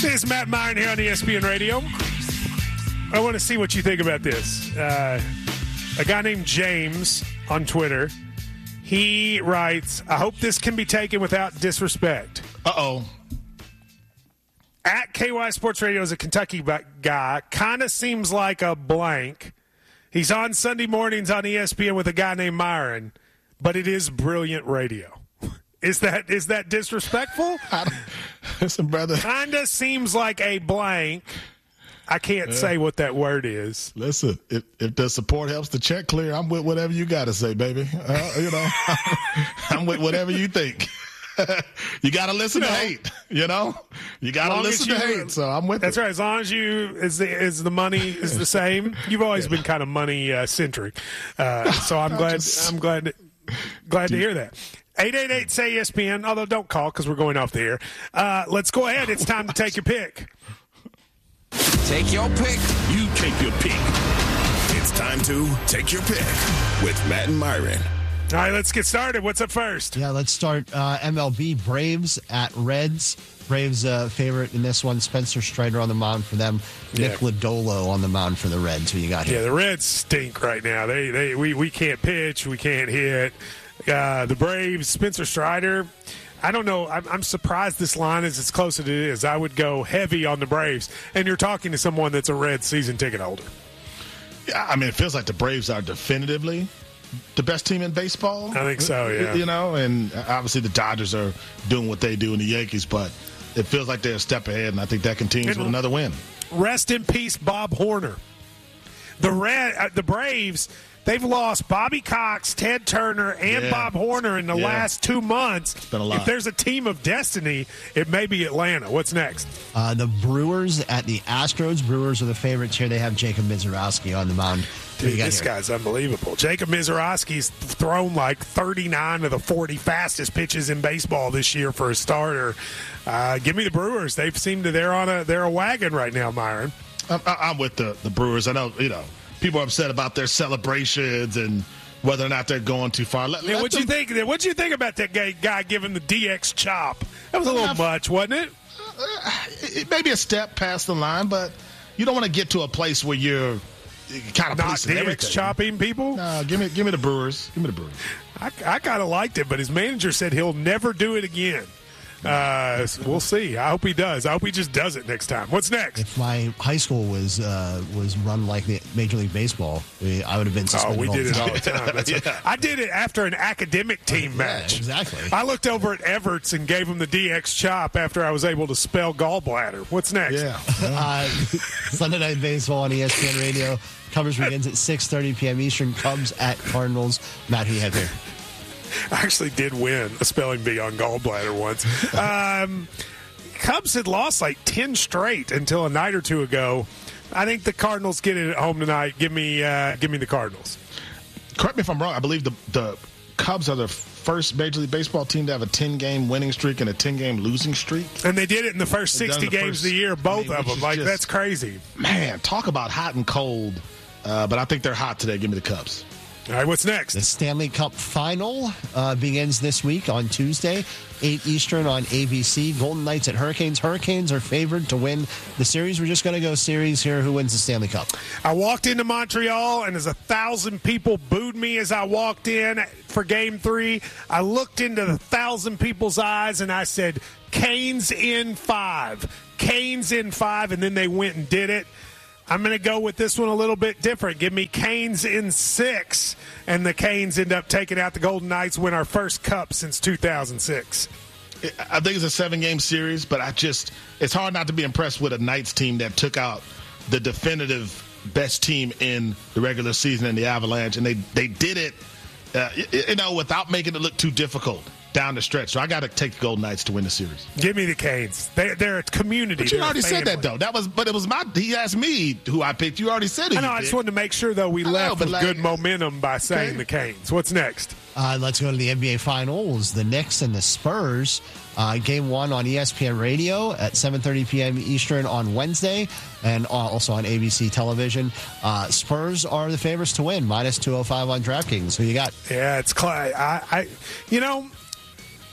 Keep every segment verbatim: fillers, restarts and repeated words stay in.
This is Matt Myron here on E S P N Radio. I want to see what you think about this. Uh, a guy named James on Twitter, he writes, I hope this can be taken without disrespect. Uh-oh. At K Y Sports Radio is a Kentucky guy. Kind of seems like a blank. He's on Sunday mornings on E S P N with a guy named Myron, but it is brilliant radio. Is that is that disrespectful? Listen, brother. Kind of seems like a blank. I can't yeah. say what that word is. Listen, if, if the support helps the check clear, I'm with whatever you got to say, baby. Uh, you know, I'm with whatever you think. You got to listen you know, to hate, you know? You got to listen you, to hate, so I'm with That's it. right. As long as you, as the, as the money is the same, you've always yeah. been kind of money-centric. Uh, uh, so I'm glad just, I'm glad, glad to hear that. eight eight eight, S A Y E S P N, although don't call because we're going off the air. Uh, let's go ahead. It's time to take your pick. Take your pick. You take your pick. It's time to take your pick with Matt and Myron. All right, let's get started. What's up first? Yeah, let's start uh, M L B. Braves at Reds. Braves uh, favorite in this one. Spencer Strider on the mound for them. Yeah. Nick Lodolo on the mound for the Reds. Who you got here? Yeah, the Reds stink right now. They they we, we can't pitch. We can't hit. Uh, the Braves, Spencer Strider. I don't know. I'm, I'm surprised this line is as close as it is. I would go heavy on the Braves. And you're talking to someone that's a Reds season ticket holder. Yeah, I mean, it feels like the Braves are definitively the best team in baseball. I think so, yeah. You know, and obviously the Dodgers are doing what they do in the Yankees, but it feels like they're a step ahead, and I think that continues and with another win. Rest in peace, Bob Horner. The Red, uh, the Braves, they've lost Bobby Cox, Ted Turner, and yeah. Bob Horner in the yeah. last two months. It's been a lot. If there's a team of destiny, it may be Atlanta. What's next? Uh, the Brewers at the Astros. Brewers are the favorites here. They have Jacob Mizorowski on the mound. Dude, this here? guy's unbelievable. Jacob Mizorowski's thrown like thirty-nine of the forty fastest pitches in baseball this year for a starter. Uh, give me the Brewers. They've seemed to they're on a they're a wagon right now, Myron. I'm, I'm with the, the Brewers. I know, you know, people are upset about their celebrations and whether or not they're going too far. Let, yeah, let what'd them, you think? What'd you think about that guy, guy giving the D X chop? That was a little much, wasn't it? Uh, it may be a step past the line, but you don't want to get to a place where you're kind of not D X chopping people. No, give me give me the Brewers. Give me the Brewers. I, I kind of liked it, but his manager said he'll never do it again. Uh, so we'll see. I hope he does. I hope he just does it next time. What's next? If my high school was uh, was run like the Major League Baseball, we, I would have been suspended. Oh, we all did the it time. all the time. That's yeah. I did it after an academic team yeah, match. Exactly. I looked over at Everett's and gave him the D X chop after I was able to spell gallbladder. What's next? Yeah. uh, Sunday Night Baseball on E S P N Radio. Coverage begins at six thirty p.m. Eastern. Cubs at Cardinals. Matt, who you have here? I actually did win a spelling bee on gallbladder once. Um, Cubs had lost like ten straight until a night or two ago. I think the Cardinals get it at home tonight. Give me, uh, give me the Cardinals. Correct me if I'm wrong. I believe the the Cubs are the first Major League Baseball team to have a ten-game winning streak and a ten-game losing streak. And they did it in the first They've sixty the games first, of the year, both I mean, of them. Like, just, that's crazy. Man, talk about hot and cold. Uh, but I think they're hot today. Give me the Cubs. All right, what's next? The Stanley Cup Final uh, begins this week on Tuesday, eight Eastern on A B C. Golden Knights at Hurricanes. Hurricanes are favored to win the series. We're just going to go series here. Who wins the Stanley Cup? I walked into Montreal, and as a thousand people booed me as I walked in for Game three, I looked into the thousand people's eyes, and I said, Canes in five. Canes in five, and then they went and did it. I'm going to go with this one a little bit different. Give me Canes in six, and the Canes end up taking out the Golden Knights, win our first cup since two thousand six. I think it's a seven-game series, but I just it's hard not to be impressed with a Knights team that took out the definitive best team in the regular season in the Avalanche, and they, they did it, uh, you know, without making it look too difficult down the stretch. So I got to take the Golden Knights to win the series. Give me the Canes. They, they're a community. But you they're already said that, though. That was, but it was my. He asked me who I picked. You already said it. I know. I just wanted to make sure, though, we I left know, with like, good momentum by saying okay. the Canes. What's next? Uh, let's go to the N B A Finals. The Knicks and the Spurs. Uh, game one on E S P N Radio at seven thirty p.m. Eastern on Wednesday, and also on A B C television. Uh, Spurs are the favorites to win, minus two oh five on DraftKings. Who you got? Yeah, it's Clay. I, I, you know,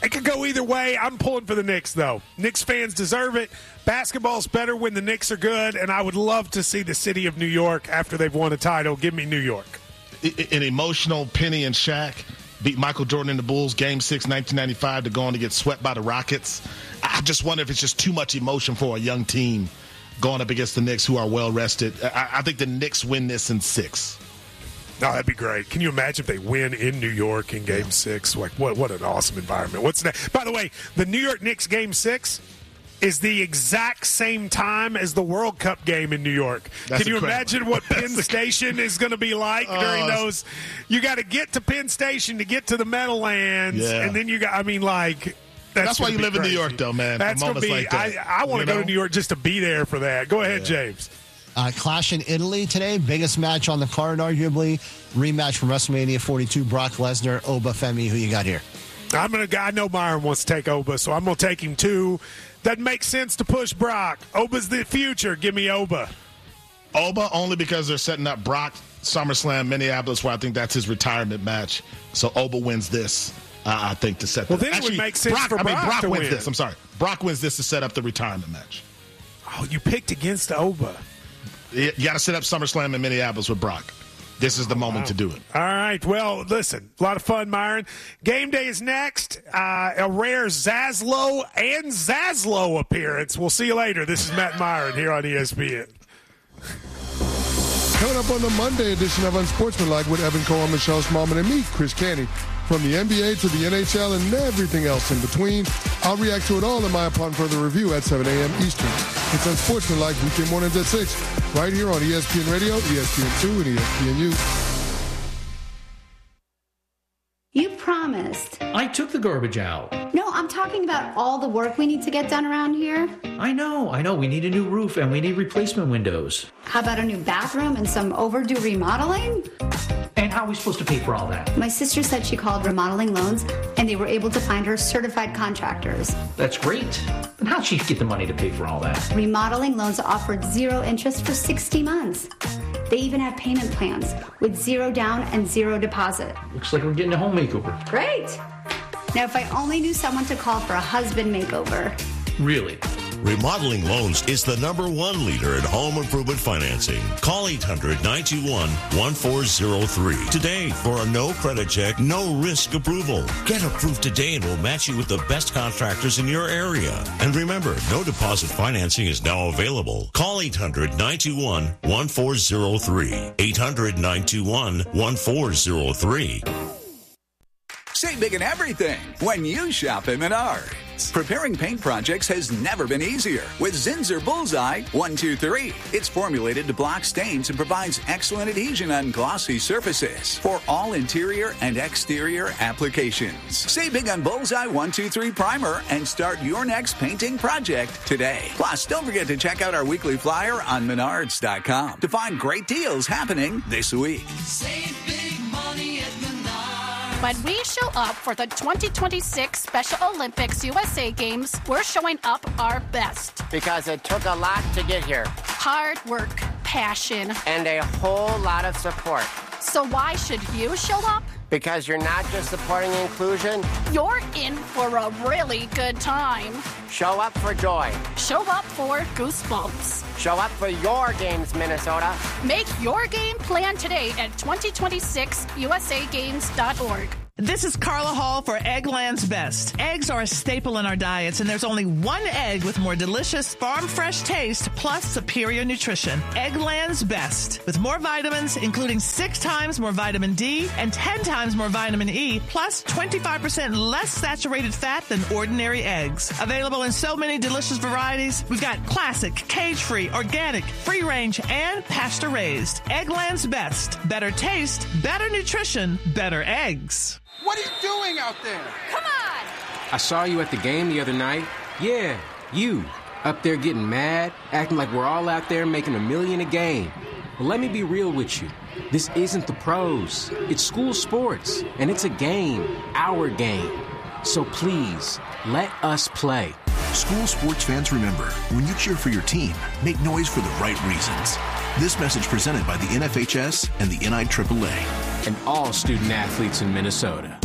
It could go either way. I'm pulling for the Knicks, though. Knicks fans deserve it. Basketball's better when the Knicks are good, and I would love to see the city of New York, after they've won a title, give me New York. An emotional Penny and Shaq beat Michael Jordan and the Bulls game six, nineteen ninety-five, to go on to get swept by the Rockets. I just wonder if it's just too much emotion for a young team going up against the Knicks, who are well-rested. I, I think the Knicks win this in six. No, that'd be great. Can you imagine if they win in New York in Game Six? Like, what? What an awesome environment. What's that? By the way, the New York Knicks Game Six is the exact same time as the World Cup game in New York. That's Can you incredible. imagine what Penn Station is going to be like uh, during those? You got to get to Penn Station to get to the Meadowlands, Yeah. and then you got. I mean, like. That's, That's why you live crazy. in New York, though, man. That's For going to moments be. like that, I, I want to you go know? to New York just to be there for that. Go ahead, Yeah. James. Uh, clash in Italy today. Biggest match on the card, arguably. Rematch from WrestleMania forty-two. Brock Lesnar, Oba Femi. Who you got here? I'm gonna. I know Myron wants to take Oba, so I'm gonna take him too. Doesn't make sense to push Brock. Oba's the future. Give me Oba. Oba, only because they're setting up Brock SummerSlam Minneapolis, where I think that's his retirement match. So Oba wins this, uh, I think, to set. Well, the, then it would actually, make sense Brock, for I mean, Brock Brock to wins win. this. I'm sorry, Brock wins this to set up the retirement match. Oh, you picked against Oba. You got to set up SummerSlam in Minneapolis with Brock. This is the moment Wow. to do it. All right. Well, listen, a lot of fun, Myron. Game day is next. Uh, a rare Zaslow and Zaslow appearance. We'll see you later. This is Matt Myron here on E S P N. Coming up on the Monday edition of Unsportsmanlike with Evan Cole, Michelle Smallman, and me, Chris Canty. From the N B A to the N H L and everything else in between, I'll react to it all in my upon further review at seven a.m. Eastern. It's Unsportsmanlike weekend mornings at six, right here on E S P N Radio, E S P N two, and E S P N U. You promised. I took the garbage out. No, I'm talking about all the work we need to get done around here. I know, I know. We need a new roof and we need replacement windows. How about a new bathroom and some overdue remodeling? And how are we supposed to pay for all that? My sister said she called Remodeling Loans and they were able to find her certified contractors. That's great. But how'd she get the money to pay for all that? Remodeling Loans offered zero interest for sixty months. They even have payment plans with zero down and zero deposit. Looks like we're getting a home makeover. Great. Now, if I only knew someone to call for a husband makeover. Really? Remodeling Loans is the number one leader in home improvement financing. Call eight hundred, nine two one, one four zero three today for a no credit check, no risk approval. Get approved today and we'll match you with the best contractors in your area. And remember, no deposit financing is now available. Call eight hundred, nine two one, one four zero three. eight hundred, nine two one, one four zero three. Save big in everything when you shop at Menards. Preparing paint projects has never been easier with Zinsser Bullseye one two three. It's formulated to block stains and provides excellent adhesion on glossy surfaces for all interior and exterior applications. Save big on Bullseye one two three Primer and start your next painting project today. Plus, don't forget to check out our weekly flyer on Menards dot com to find great deals happening this week. Save big money at Menards. When we show up for the twenty twenty-six Special Olympics U S A Games, we're showing up our best. Because it took a lot to get here. Hard work, passion, and a whole lot of support. So why should you show up? Because you're not just supporting inclusion. You're in for a really good time. Show up for joy. Show up for goosebumps. Show up for your games, Minnesota. Make your game plan today at twenty twenty-six U S A games dot org. This is Carla Hall for Eggland's Best. Eggs are a staple in our diets, and there's only one egg with more delicious, farm-fresh taste plus superior nutrition. Eggland's Best. With more vitamins, including six times more vitamin D and ten times more vitamin E, plus twenty-five percent less saturated fat than ordinary eggs. Available in so many delicious varieties, we've got classic, cage-free, organic, free-range, and pasture-raised. Eggland's Best. Better taste, better nutrition, better eggs. What are you doing out there? Come on! I saw you at the game the other night. Yeah, you. Up there getting mad, acting like we're all out there making a million a game. Well, let me be real with you. This isn't the pros. It's school sports, and it's a game, our game. So please, let us play. School sports fans, remember, when you cheer for your team, make noise for the right reasons. This message presented by the N F H S and the N I A A A. And all student athletes in Minnesota.